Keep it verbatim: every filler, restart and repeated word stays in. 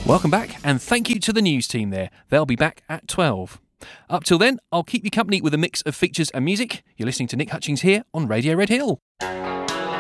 Welcome back, and thank you to the news team there. They'll be back at twelve. Up till then, I'll keep you company with a mix of features and music. You're listening to Nick Hutchings here on Radio Red Hill.